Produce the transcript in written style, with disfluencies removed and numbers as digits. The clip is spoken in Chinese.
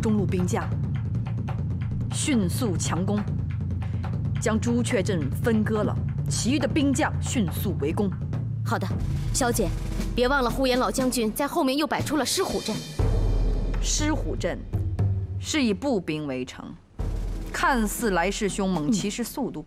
中路兵将，迅速强攻，将朱雀镇分割了，其余的兵将迅速围攻。 好的，小姐，别忘了呼延老将军在后面又摆出了狮虎阵。 狮虎阵是以步兵围城，看似来势凶猛，其实速度